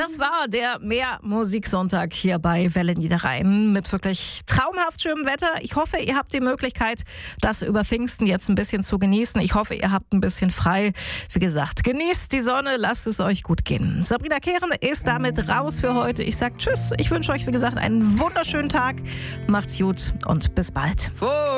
Das war der Mehr-Musik-Sonntag hier bei Welle Niederrhein mit wirklich traumhaft schönem Wetter. Ich hoffe, ihr habt die Möglichkeit, das über Pfingsten jetzt ein bisschen zu genießen. Ich hoffe, ihr habt ein bisschen frei. Wie gesagt, genießt die Sonne, lasst es euch gut gehen. Sabrina Kehren ist damit raus für heute. Ich sage Tschüss. Ich wünsche euch, wie gesagt, einen wunderschönen Tag. Macht's gut und bis bald.